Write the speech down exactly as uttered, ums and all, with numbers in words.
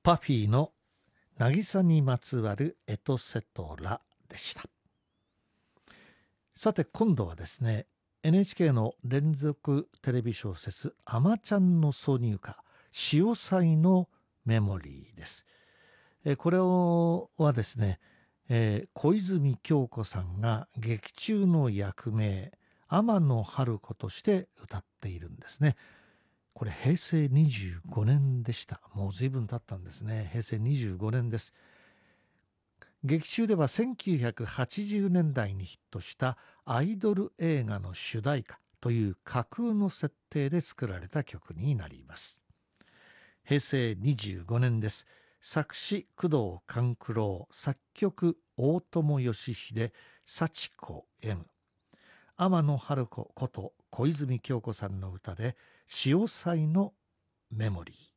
パフィーの渚にまつわるエトセトラでした。さて今度はですね エヌエイチケー の連続テレビ小説あまちゃんの挿入歌潮騒のメモリーです。えーこれをはですね、えー小泉今日子さんが劇中の役名天野春子として歌っているんですね。これへいせいにじゅうごねんでした。もう随分経ったんですね。へいせいにじゅうごねんです。劇中ではせんきゅうひゃくはちじゅうねんだいにヒットしたアイドル映画の主題歌という架空の設定で作られた曲になります。へいせいにじゅうごねんです。作詞工藤官九郎、作曲大友義秀、幸子 エム、天野春子こと小泉今日子さんの歌で潮騒のメモリー。